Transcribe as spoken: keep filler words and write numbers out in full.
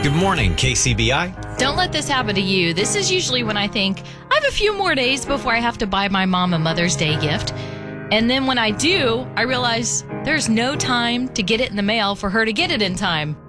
Good morning, K C B I. Don't let this happen to you. This is usually when I think, I have a few more days before I have to buy my mom a Mother's Day gift. And then when I do, I realize there's no time to get it in the mail for her to get it in time.